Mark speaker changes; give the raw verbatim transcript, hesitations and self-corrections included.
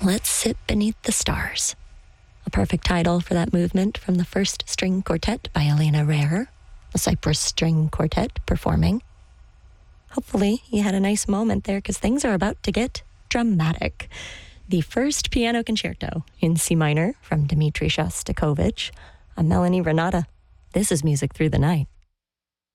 Speaker 1: Let's Sit Beneath the Stars. A perfect title for that movement from the First String Quartet by Elena Rare, a Cyprus String Quartet performing. Hopefully you had a nice moment there because things are about to get dramatic. The first piano concerto in C minor from Dmitri Shostakovich. I'm Melanie Renata. This is Music Through the Night.